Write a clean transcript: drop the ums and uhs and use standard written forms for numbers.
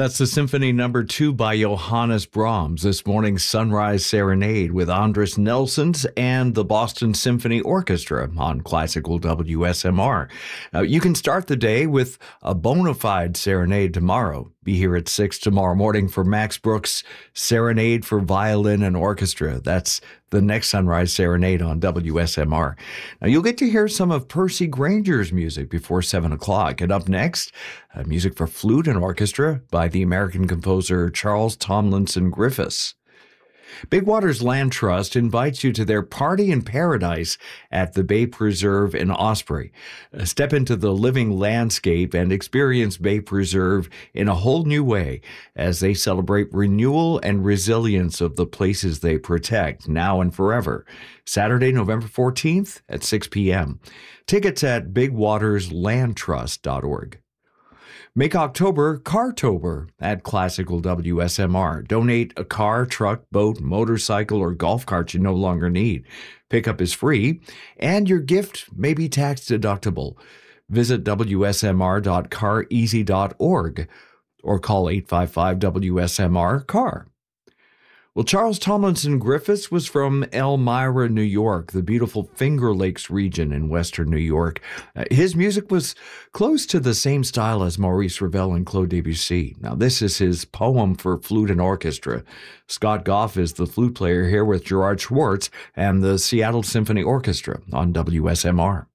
That's the Symphony Number 2 by Johannes Brahms, this morning's Sunrise Serenade with Andris Nelsons and the Boston Symphony Orchestra on Classical WSMR. Now, you can start the day with a bona fide serenade tomorrow. Be here at 6 tomorrow morning for Max Brooks' Serenade for Violin and Orchestra. That's the next Sunrise Serenade on WSMR. Now, you'll get to hear some of Percy Granger's music before 7 o'clock. And up next, music for flute and orchestra by the American composer Charles Tomlinson Griffiths. Big Waters Land Trust invites you to their Party in Paradise at the Bay Preserve in Osprey. Step into the living landscape and experience Bay Preserve in a whole new way as they celebrate renewal and resilience of the places they protect now and forever. Saturday, November 14th at 6 p.m. Tickets at bigwaterslandtrust.org. Make October Cartober at Classical WSMR. Donate a car, truck, boat, motorcycle, or golf cart you no longer need. Pickup is free, and your gift may be tax deductible. Visit wsmr.careasy.org or call 855-WSMR-CAR. Well, Charles Tomlinson Griffiths was from Elmira, New York, the beautiful Finger Lakes region in western New York. His music was close to the same style as Maurice Ravel and Claude Debussy. Now, this is his poem for flute and orchestra. Scott Goff is the flute player here with Gerard Schwartz and the Seattle Symphony Orchestra on WSMR.